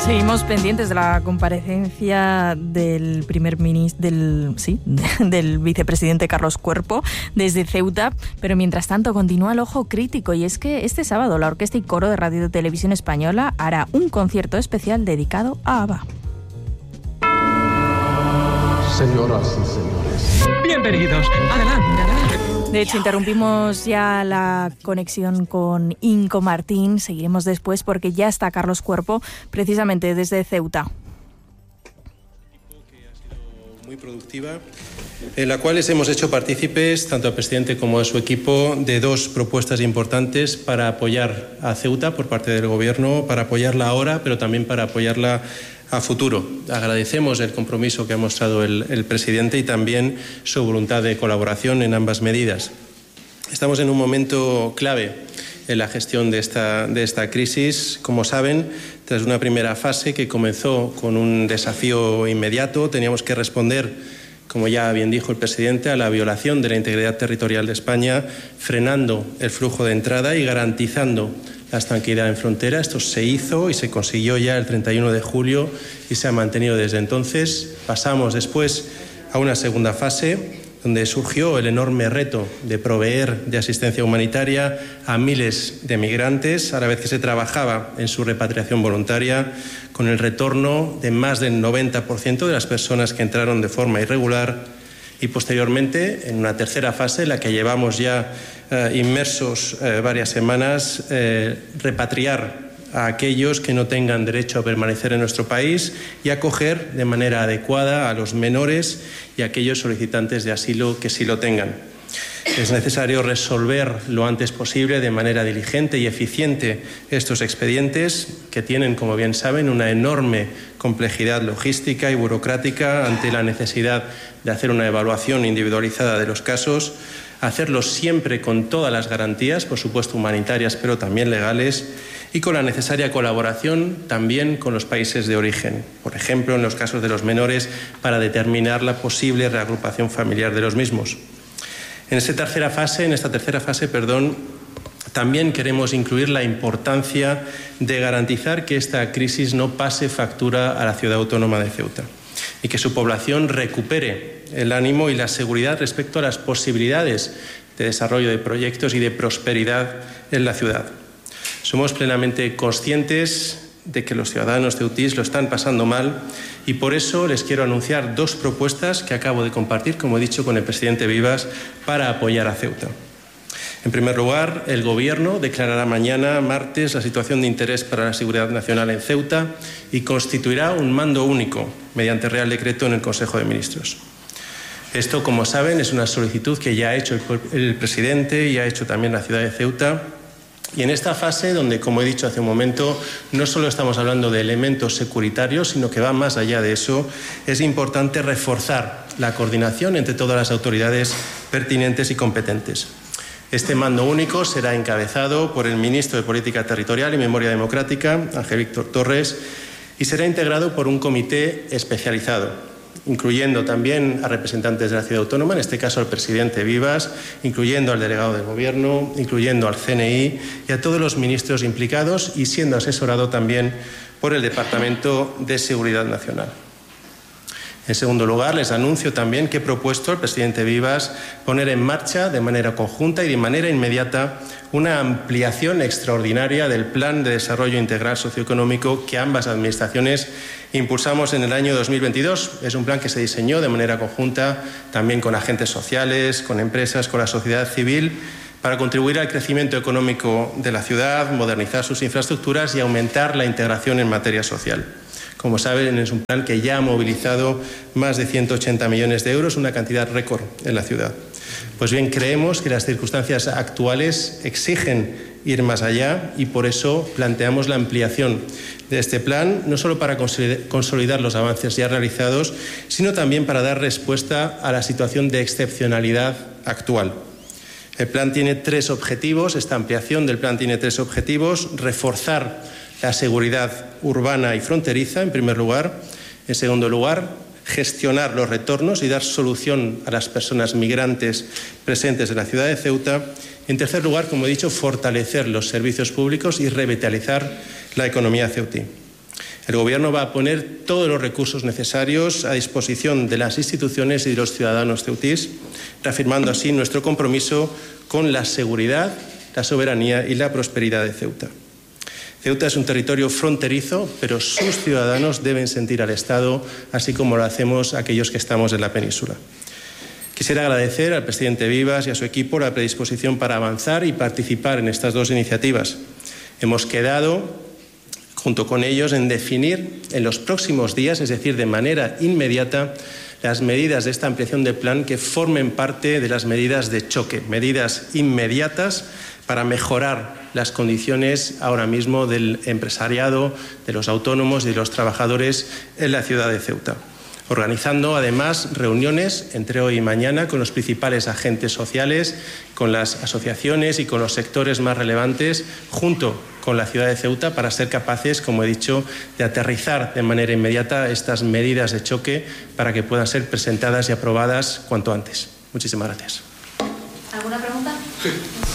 Seguimos pendientes de la comparecencia del del vicepresidente Carlos Cuerpo desde Ceuta, pero mientras tanto continúa el ojo crítico, y es que este sábado la Orquesta y Coro de Radio y Televisión Española hará un concierto especial dedicado a ABBA. Señoras y señores, bienvenidos. Adelante. De hecho, interrumpimos ya la conexión con Inco Martín. Seguiremos después porque ya está Carlos Cuerpo precisamente desde Ceuta. Que ha sido muy productiva, en la cual les hemos hecho partícipes, tanto al presidente como a su equipo, de dos propuestas importantes para apoyar a Ceuta por parte del Gobierno, para apoyarla ahora, pero también para apoyarla a futuro. Agradecemos el compromiso que ha mostrado el presidente y también su voluntad de colaboración en ambas medidas. Estamos en un momento clave en la gestión de esta crisis. Como saben, tras una primera fase que comenzó con un desafío inmediato, teníamos que responder, como ya bien dijo el presidente, a la violación de la integridad territorial de España, frenando el flujo de entrada y garantizando la tranquilidad en frontera. Esto se hizo y se consiguió ya el 31 de julio y se ha mantenido desde entonces. Pasamos después a una segunda fase donde surgió el enorme reto de proveer de asistencia humanitaria a miles de migrantes, a la vez que se trabajaba en su repatriación voluntaria, con el retorno de más del 90% de las personas que entraron de forma irregular, y posteriormente, en una tercera fase, en la que llevamos ya inmersos varias semanas, repatriar a aquellos que no tengan derecho a permanecer en nuestro país y acoger de manera adecuada a los menores y a aquellos solicitantes de asilo que sí lo tengan. Es necesario resolver lo antes posible, de manera diligente y eficiente, estos expedientes que tienen, como bien saben, una enorme complejidad logística y burocrática ante la necesidad de hacer una evaluación individualizada de los casos, hacerlo siempre con todas las garantías, por supuesto humanitarias, pero también legales, y con la necesaria colaboración también con los países de origen, por ejemplo, en los casos de los menores, para determinar la posible reagrupación familiar de los mismos. En esta tercera fase, también queremos incluir la importancia de garantizar que esta crisis no pase factura a la ciudad autónoma de Ceuta y que su población recupere el ánimo y la seguridad respecto a las posibilidades de desarrollo de proyectos y de prosperidad en la ciudad. Somos plenamente conscientes de que los ciudadanos ceutís lo están pasando mal y por eso les quiero anunciar dos propuestas que acabo de compartir, como he dicho, con el presidente Vivas, para apoyar a Ceuta. En primer lugar, el Gobierno declarará mañana, martes, la situación de interés para la seguridad nacional en Ceuta y constituirá un mando único mediante Real Decreto en el Consejo de Ministros. Esto, como saben, es una solicitud que ya ha hecho el presidente y ha hecho también la ciudad de Ceuta. Y en esta fase, donde, como he dicho hace un momento, no solo estamos hablando de elementos securitarios, sino que va más allá de eso, es importante reforzar la coordinación entre todas las autoridades pertinentes y competentes. Este mando único será encabezado por el ministro de Política Territorial y Memoria Democrática, Ángel Víctor Torres, y será integrado por un comité especializado, incluyendo también a representantes de la ciudad autónoma, en este caso al presidente Vivas, incluyendo al delegado del Gobierno, incluyendo al CNI y a todos los ministros implicados, y siendo asesorado también por el Departamento de Seguridad Nacional. En segundo lugar, les anuncio también que he propuesto al presidente Vivas poner en marcha de manera conjunta y de manera inmediata una ampliación extraordinaria del Plan de Desarrollo Integral Socioeconómico que ambas administraciones impulsamos en el año 2022. Es un plan que se diseñó de manera conjunta también con agentes sociales, con empresas, con la sociedad civil, para contribuir al crecimiento económico de la ciudad, modernizar sus infraestructuras y aumentar la integración en materia social. Como saben, es un plan que ya ha movilizado más de 180 millones de euros, una cantidad récord en la ciudad. Pues bien, creemos que las circunstancias actuales exigen ir más allá y por eso planteamos la ampliación de este plan, no solo para consolidar los avances ya realizados, sino también para dar respuesta a la situación de excepcionalidad actual. El plan tiene tres objetivos, esta ampliación del plan tiene tres objetivos: reforzar la seguridad urbana y fronteriza, en primer lugar. En segundo lugar, gestionar los retornos y dar solución a las personas migrantes presentes en la ciudad de Ceuta. En tercer lugar, como he dicho, fortalecer los servicios públicos y revitalizar la economía ceutí. El Gobierno va a poner todos los recursos necesarios a disposición de las instituciones y de los ciudadanos ceutís, reafirmando así nuestro compromiso con la seguridad, la soberanía y la prosperidad de Ceuta. Ceuta es un territorio fronterizo, pero sus ciudadanos deben sentir al Estado, así como lo hacemos aquellos que estamos en la península. Quisiera agradecer al presidente Vivas y a su equipo la predisposición para avanzar y participar en estas dos iniciativas. Hemos quedado, junto con ellos, en definir en los próximos días, es decir, de manera inmediata, las medidas de esta ampliación de plan que formen parte de las medidas de choque, medidas inmediatas para mejorar las condiciones ahora mismo del empresariado, de los autónomos y de los trabajadores en la ciudad de Ceuta. Organizando además reuniones entre hoy y mañana con los principales agentes sociales, con las asociaciones y con los sectores más relevantes, junto con la ciudad de Ceuta, para ser capaces, como he dicho, de aterrizar de manera inmediata estas medidas de choque para que puedan ser presentadas y aprobadas cuanto antes. Muchísimas gracias. ¿Alguna pregunta? Sí.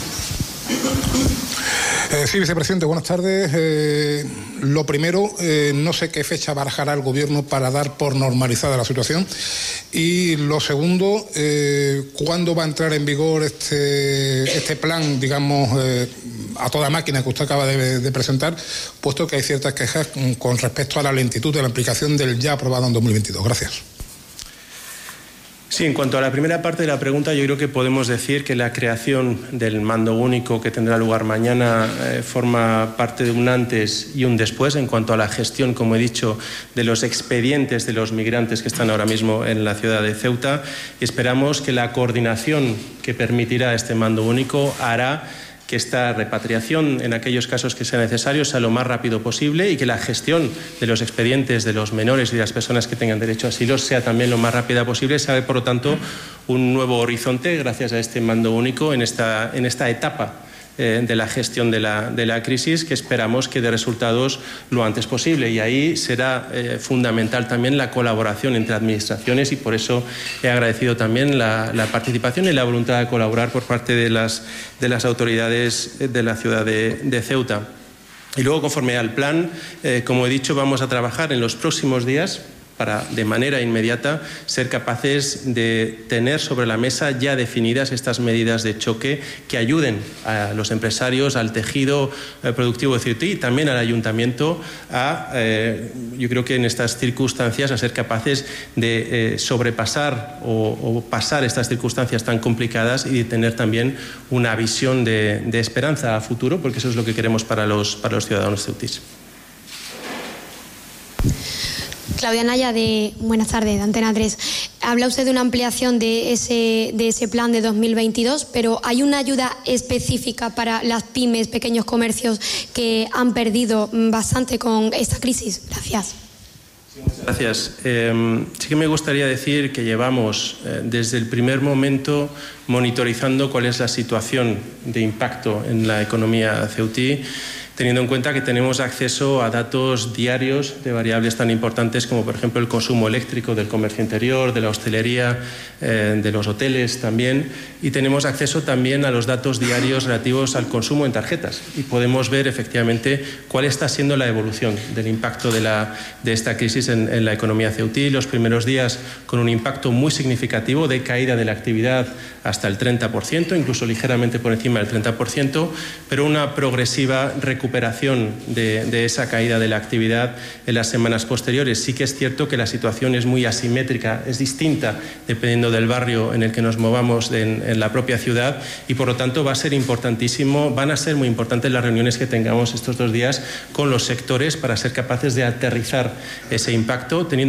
Sí, vicepresidente, buenas tardes. Lo primero, no sé qué fecha barajará el Gobierno para dar por normalizada la situación. Y lo segundo, ¿cuándo va a entrar en vigor este plan, digamos, a toda máquina que usted acaba de presentar, puesto que hay ciertas quejas con respecto a la lentitud de la aplicación del ya aprobado en 2022? Gracias. Sí, en cuanto a la primera parte de la pregunta, yo creo que podemos decir que la creación del mando único que tendrá lugar mañana forma parte de un antes y un después en cuanto a la gestión, como he dicho, de los expedientes de los migrantes que están ahora mismo en la ciudad de Ceuta. Y esperamos que la coordinación que permitirá este mando único hará que esta repatriación, en aquellos casos que sea necesario, sea lo más rápido posible y que la gestión de los expedientes de los menores y de las personas que tengan derecho a asilo sea también lo más rápida posible. Se abre, por lo tanto, un nuevo horizonte gracias a este mando único en esta etapa de la gestión de la crisis, que esperamos que dé resultados lo antes posible. Y ahí será fundamental también la colaboración entre administraciones, y por eso he agradecido también la participación y la voluntad de colaborar por parte de las autoridades de la ciudad de Ceuta. Y luego, conforme al plan, como he dicho, vamos a trabajar en los próximos días para, de manera inmediata, ser capaces de tener sobre la mesa ya definidas estas medidas de choque que ayuden a los empresarios, al tejido productivo de Ceuta y también al ayuntamiento yo creo que en estas circunstancias, a ser capaces de sobrepasar o pasar estas circunstancias tan complicadas y de tener también una visión de esperanza a futuro, porque eso es lo que queremos para los ciudadanos ceutís. Claudia Naya, buenas tardes, de Antena 3. Habla usted de una ampliación de ese plan de 2022, pero ¿hay una ayuda específica para las pymes, pequeños comercios que han perdido bastante con esta crisis? Gracias. Gracias. Sí que me gustaría decir que llevamos desde el primer momento monitorizando cuál es la situación de impacto en la economía ceutí, teniendo en cuenta que tenemos acceso a datos diarios de variables tan importantes como, por ejemplo, el consumo eléctrico del comercio interior, de la hostelería, de los hoteles también, y tenemos acceso también a los datos diarios relativos al consumo en tarjetas, y podemos ver efectivamente cuál está siendo la evolución del impacto de esta crisis en la economía ceutí. Los primeros días con un impacto muy significativo de caída de la actividad hasta el 30%, incluso ligeramente por encima del 30%, pero una progresiva recuperación de esa caída de la actividad en las semanas posteriores. Sí que es cierto que la situación es muy asimétrica, es distinta dependiendo del barrio en el que nos movamos en la propia ciudad, y por lo tanto van a ser muy importantes las reuniones que tengamos estos 2 días con los sectores para ser capaces de aterrizar ese impacto, teniendo